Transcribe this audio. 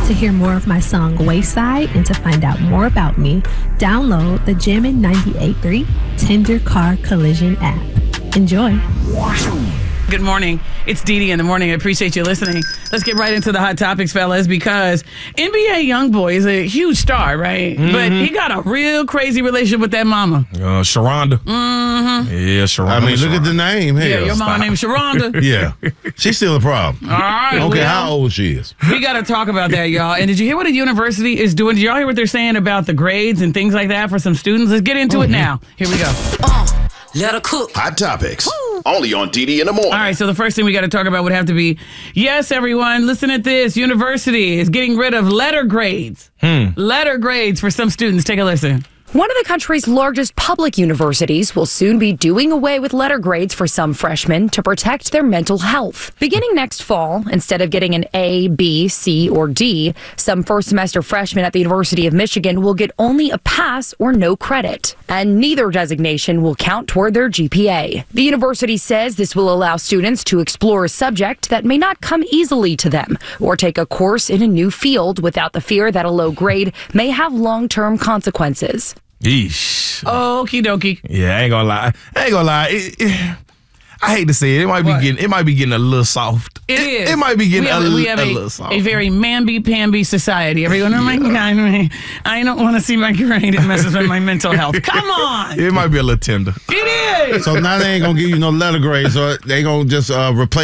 To hear more of my song Wayside and to find out more about me, download the Jammin' 98.3 Tender Car Collision app. Enjoy. Good morning. It's Dee Dee in the morning. I appreciate you listening. Let's get right into the hot topics, fellas, because NBA YoungBoy is a huge star, right? Mm-hmm. But he got a real crazy relationship with that mama. Sharonda. Mm-hmm. Yeah, Sharonda. I mean, look at the name. Hell, yeah, your mama named Sharonda. Yeah. She's still a problem. All right. Okay, how old she is. We got to talk about that, y'all. And did you hear what a university is doing? Did y'all hear what they're saying about the grades and things like that for some students? Let's get into it now. Here we go. Let her cook. Hot topics. Only on DD in the morning. All right, so the first thing we got to talk about would have to be, yes, everyone, listen at this. University is getting rid of letter grades. Letter grades for some students. Take a listen. One of the country's largest public universities will soon be doing away with letter grades for some freshmen to protect their mental health. Beginning next fall, instead of getting an A, B, C, or D, some first-semester freshmen at the University of Michigan will get only a pass or no credit, and neither designation will count toward their GPA. The university says this will allow students to explore a subject that may not come easily to them, or take a course in a new field without the fear that a low grade may have long-term consequences. Yeesh. Okie dokie. Yeah, I ain't gonna lie. I hate to say it. It might be getting a little soft. It is. It might be getting a little soft. A very mamby-pamby society. Everyone, oh my God, I don't want to see my grade. It messes with my mental health. Come on. It might be a little tender. It is. So now they ain't going to give you no letter grade, so they going to just replace